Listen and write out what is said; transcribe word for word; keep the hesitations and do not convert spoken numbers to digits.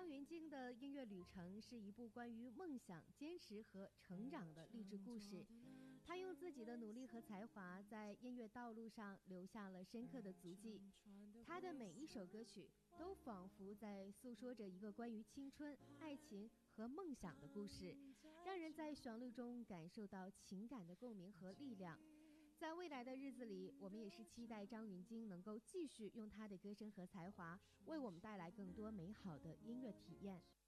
云京的音乐旅程是一部关于梦想、坚持和成长的励志故事。他用自己的努力和才华，在音乐道路上留下了深刻的足迹。他的每一首歌曲都仿佛在诉说着一个关于青春、爱情和梦想的故事，让人在旋律中感受到情感的共鸣和力量。在未来的日子里，我们也是期待张芸京能够继续用他的歌声和才华，为我们带来更多美好的音乐体验。